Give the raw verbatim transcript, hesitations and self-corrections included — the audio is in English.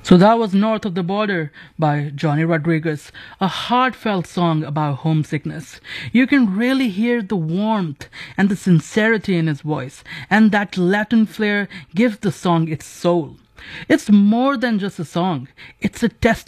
So that was North of the Border by Johnny Rodriguez, a heartfelt song about homesickness. You can really hear the warmth and the sincerity in his voice, and that Latin flair gives the song its soul. It's more than just a song, it's a testament